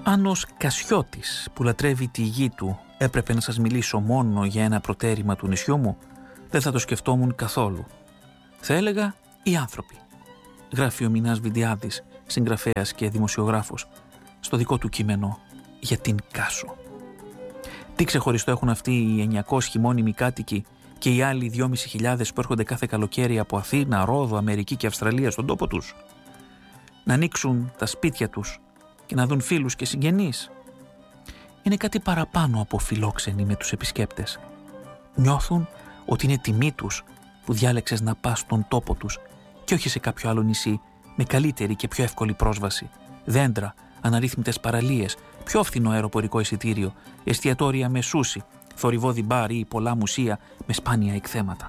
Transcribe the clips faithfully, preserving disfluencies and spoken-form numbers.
Αν ως Κασιώτης που λατρεύει τη γη του έπρεπε να σας μιλήσω μόνο για ένα προτέρημα του νησιού μου, δεν θα το σκεφτόμουν καθόλου. Θα έλεγα οι άνθρωποι. Γράφει ο Μινάς Βιντιάδης, συγγραφέας και δημοσιογράφος, στο δικό του κείμενο για την Κάσο. Τι ξεχωριστό έχουν αυτοί οι εννιακόσιοι μόνιμοι κάτοικοι και οι άλλοι δυόμισι χιλιάδες που έρχονται κάθε καλοκαίρι από Αθήνα, Ρόδο, Αμερική και Αυστραλία στον τόπο τους? Να ανοίξουν τα σπίτια τους και να δουν φίλους και συγγενείς. Είναι κάτι παραπάνω από φιλόξενοι με τους επισκέπτες. Νιώθουν ότι είναι τιμή τους που διάλεξες να πας στον τόπο τους και όχι σε κάποιο άλλο νησί με καλύτερη και πιο εύκολη πρόσβαση, δέντρα, αναρρύθμιτες παραλίες, πιο φθηνό αεροπορικό εισιτήριο, εστιατόρια με σούσι, θορυβόδι μπάρ ή πολλά μουσεία με σπάνια εκθέματα.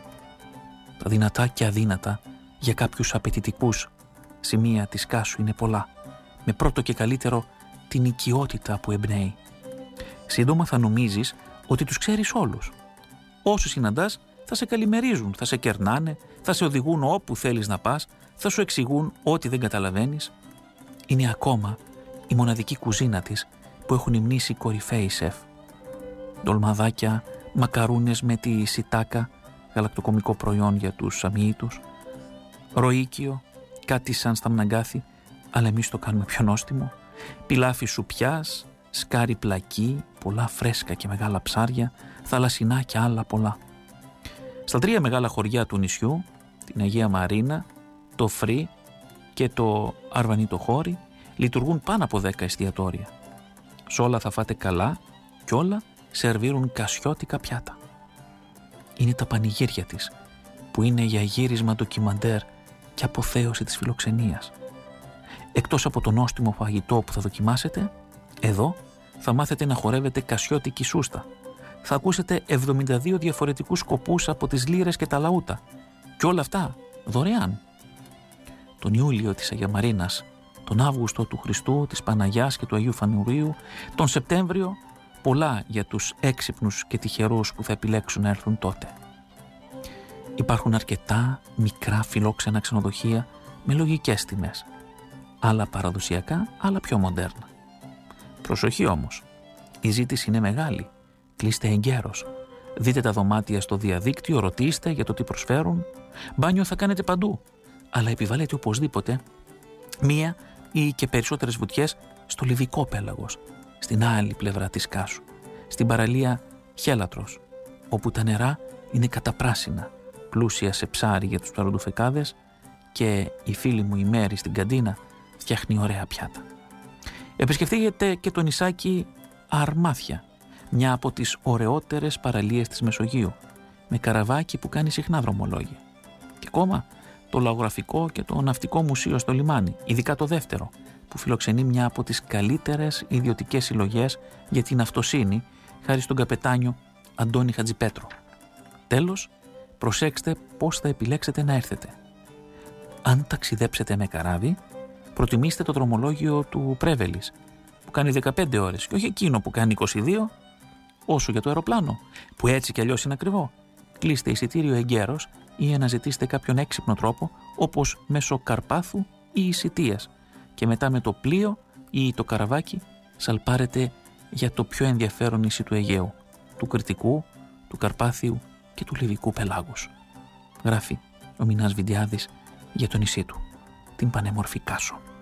Τα δυνατά και αδύνατα για κάποιους απαιτητικούς σημεία της Κάσου είναι πολλά, με πρώτο και καλύτερο την οικειότητα που εμπνέει. Σύντομα θα νομίζεις ότι τους ξέρεις όλους. Όσους συναντάς θα σε καλημερίζουν, θα σε κερνάνε, θα σε οδηγούν όπου θέλεις να πας, θα σου εξηγούν ό,τι δεν καταλαβαίνεις. Είναι ακόμα η μοναδική κουζίνα της που έχουν υμνήσει κορυφαίοι σεφ. Ντολμαδάκια, μακαρούνες με τη σιτάκα, γαλακτοκομικό προϊόν για τους αμοιήτους, ροΐκιο, κάτι σαν σταμναγκάθι, αλλά εμείς το κάνουμε πιο νόστιμο, πιλάφι σουπιάς, σκάρι πλακί, πολλά φρέσκα και μεγάλα ψάρια, θαλασσινά και άλλα πολλά. Στα τρία μεγάλα χωριά του νησιού, την Αγία Μαρίνα, το Φρύ και το Αρβανίτο Χώρι, λειτουργούν πάνω από δέκα εστιατόρια. Σ' όλα θα φάτε καλά κι όλα σερβίρουν κασιώτικα πιάτα. Είναι τα πανηγύρια της, που είναι για γύρισμα ντοκιμαντέρ και αποθέωση της φιλοξενίας. Εκτός από το νόστιμο φαγητό που θα δοκιμάσετε, εδώ θα μάθετε να χορεύετε κασιώτικη σούστα. Θα ακούσετε εβδομήντα δύο διαφορετικούς σκοπούς από τις λύρες και τα λαούτα. Και όλα αυτά δωρεάν. Τον Ιούλιο της Αγία Μαρίνας, τον Αύγουστο του Χριστού, της Παναγιάς και του Αγίου Φανουρίου, τον Σεπτέμβριο, πολλά για τους έξυπνους και τυχερούς που θα επιλέξουν να έρθουν τότε. Υπάρχουν αρκετά μικρά φιλόξενα ξενοδοχεία με λογικές τιμές. Άλλα παραδοσιακά, άλλα πιο μοντέρνα. Προσοχή όμως, η ζήτηση είναι μεγάλη. Κλείστε εγκαίρως. Δείτε τα δωμάτια στο διαδίκτυο, ρωτήστε για το τι προσφέρουν. Μπάνιο θα κάνετε παντού, αλλά επιβάλλετε οπωσδήποτε μία ή και περισσότερες βουτιές στο Λιβικό πέλαγος, στην άλλη πλευρά της Κάσου, στην παραλία Χέλατρος, όπου τα νερά είναι καταπράσινα, πλούσια σε ψάρι για τους ψαροντουφεκάδες και η φίλη μου η Μέρη στην καντίνα φτιάχνει ωραία πιάτα. Επισκεφτείτε και το νησάκι Αρμάθια, μια από τις ωραιότερες παραλίες της Μεσογείου, με καραβάκι που κάνει συχνά δρομολόγια. Και ακόμα το λαογραφικό και το ναυτικό μουσείο στο λιμάνι, ειδικά το δεύτερο, που φιλοξενεί μια από τις καλύτερες ιδιωτικές συλλογές για την αυτοσύνη, χάρη στον καπετάνιο Αντώνη Χατζιπέτρο. Τέλος, προσέξτε πώς θα επιλέξετε να έρθετε. Αν ταξιδέψετε με καράβι, προτιμήστε το δρομολόγιο του Πρέβελης, που κάνει δεκαπέντε ώρες και όχι εκείνο που κάνει είκοσι δύο, όσο για το αεροπλάνο, που έτσι κι αλλιώς είναι ακριβό. Κλείστε εισιτήριο εγκαίρως ή αναζητήστε κάποιον έξυπνο τρόπο, όπως μέσω Καρπάθου ή Ισιτίας, και μετά με το πλοίο ή το καραβάκι σαλπάρετε για το πιο ενδιαφέρον νησί του Αιγαίου, του Κρητικού, του Καρπάθιου και του Λιβικού πελάγους. Γράφει ο Μινάς Βιντιάδης για το νησί του, την πανέμορφη Κάσο.